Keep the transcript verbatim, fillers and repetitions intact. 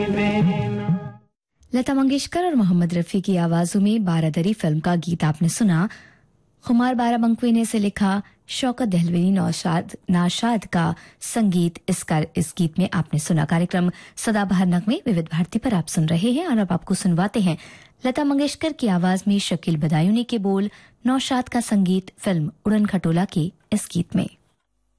लता मंगेशकर और मोहम्मद रफी की आवाजों में बारादरी फिल्म का गीत आपने सुना। खुमार बाराबंकी ने से लिखा, शौकत दहलवी नौशाद नाशाद का संगीत इस कार, इस गीत में आपने सुना। कार्यक्रम सदाबहार नगमे विविध भारती पर आप सुन रहे हैं और अब आपको सुनवाते हैं लता मंगेशकर की आवाज में शकील बदायूनी के बोल, नौशाद का संगीत, फिल्म उड़न खटोला के इस गीत में।